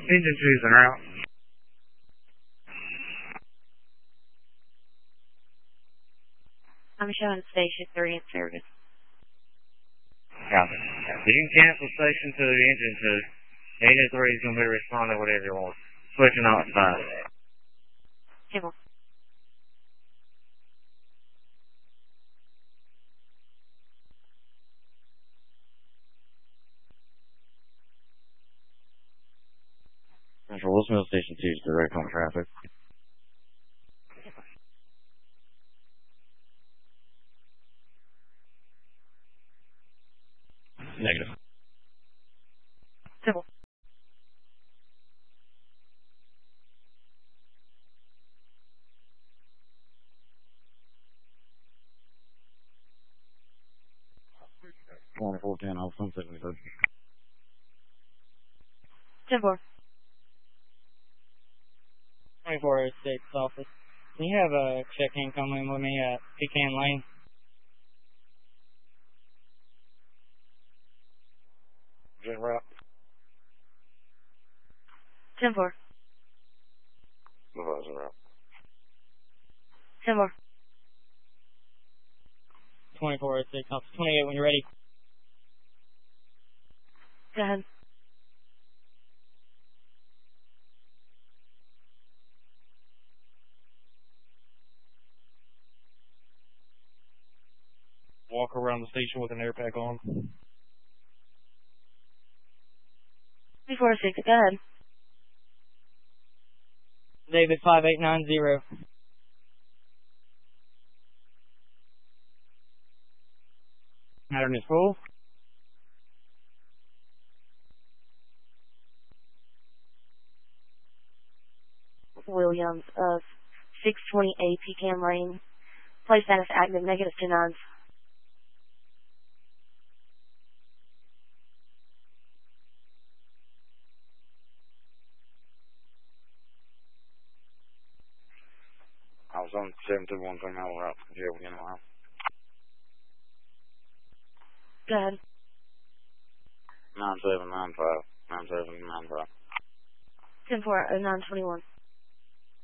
Engine 2's en route. I'm showing Station 3 in service. Copy. You can cancel Station 2, Engine 2. Engine 3 is going to be responding whatever you want. Switching off 5. Cable. Central Wilsonville Station 2 is direct on traffic. Negative. Cable. Twenty-four 10 off 172. 10-4. 2406 office. Can you have a check-in coming with me at Pecan Lane? Gen route. 10-4. Supervisor route. 10-4. 2406 office. 28 when you're ready. Go ahead. Walk around the station with an air pack on. 346, go ahead. David 5890. Pattern is full. Williams of 620A Pecan Lane. Play status active, negative 2 9s. I was on 721 from Mile route from jail again. Go ahead. 9795. 9795. 10-4, 0921.